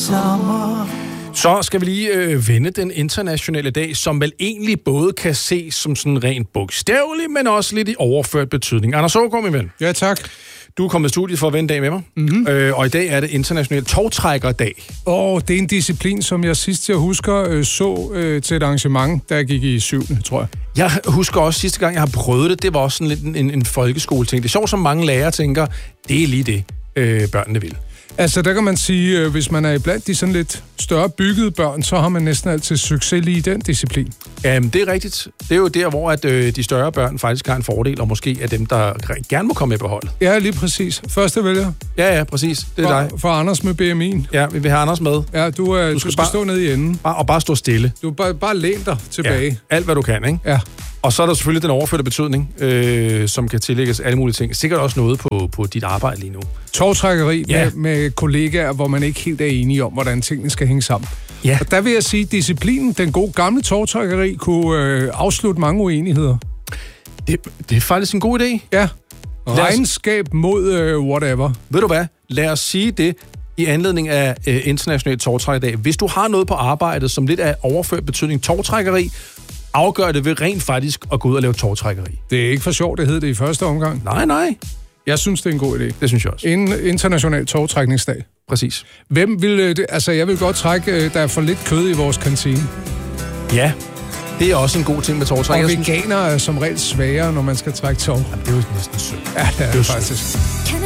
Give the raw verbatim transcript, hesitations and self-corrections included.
sommer. Så skal vi lige øh, vende den internationale dag, som vel egentlig både kan ses som sådan rent bogstavelig, men også lidt i overført betydning. Anders Aagaard, min ven. Ja, tak. Du er kommet i studiet for at vende dag med mig, mm-hmm. øh, og i dag er det international tovtrækkerdag. Åh, oh, det er en disciplin, som jeg sidst, jeg husker, øh, så øh, til et arrangement, da jeg gik i syvende, tror jeg. Jeg husker også sidste gang, jeg har prøvet det, det var også sådan lidt en, en folkeskole-ting. Det er sjovt, som mange lærere tænker, det er lige det, øh, børnene vil. Altså, der kan man sige, øh, hvis man er iblandt de sådan lidt større byggede børn, så har man næsten altid succes lige i den disciplin. Jamen, det er rigtigt. Det er jo der, hvor at, øh, de større børn faktisk har en fordel, og måske er dem, der gerne må komme med på holdet. Ja, lige præcis. Første vælger. Ja, ja, præcis. Det er for, dig. For Anders med B M I'en. Ja, vi vil have Anders med. Ja, du, er, du skal, du skal bare, stå nede i enden. Bare, og bare stå stille. Du bare, bare læn dig tilbage. Ja, alt, hvad du kan, ikke? Ja. Og så er der selvfølgelig den overførte betydning, øh, som kan tillægges alle mulige ting. Sikkert også noget på, på dit arbejde lige nu. Tovtrækkeri ja. med, med kollegaer, hvor man ikke helt er enige om, hvordan tingene skal hænge sammen. Ja. Og der vil jeg sige, at disciplinen, den gode gamle tovtrækkeri, kunne øh, afslutte mange uenigheder. Det, det er faktisk en god idé. Ja. Regnskab mod øh, whatever. Ved du hvad? Lad os sige det i anledning af øh, international tovtrækkerdag. Hvis du har noget på arbejdet, som lidt er overført betydning tovtrækkeri, afgør det ved rent faktisk at gå ud og lave tovtrækkeri. Det er ikke for sjovt, det hed det i første omgang. Nej, nej. Jeg synes, det er en god idé. Det synes jeg også. En international tovtrækningsdag. Præcis. Hvem vil det? Altså, jeg vil godt trække, der er for lidt kød i vores kantine. Ja, det er også en god ting med tovtræk. Og veganer er som regel sværere, når man skal trække tov. Jamen, det er jo næsten sødt. Ja, det er, det er faktisk.